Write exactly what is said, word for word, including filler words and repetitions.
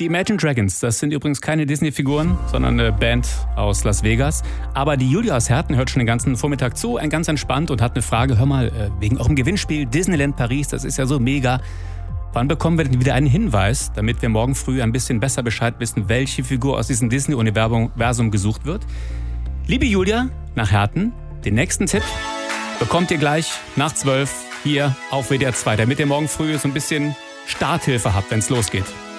Die Imagine Dragons, das sind übrigens keine Disney-Figuren, sondern eine Band aus Las Vegas. Aber die Julia aus Herten hört schon den ganzen Vormittag zu, ein ganz entspannt und hat eine Frage. Hör mal, wegen eurem Gewinnspiel Disneyland Paris, das ist ja so mega. Wann bekommen wir denn wieder einen Hinweis, damit wir morgen früh ein bisschen besser Bescheid wissen, welche Figur aus diesem Disney-Universum gesucht wird? Liebe Julia, nach Herten, den nächsten Tipp bekommt ihr gleich nach zwölf hier auf W D R zwei, damit ihr morgen früh so ein bisschen Starthilfe habt, wenn es losgeht.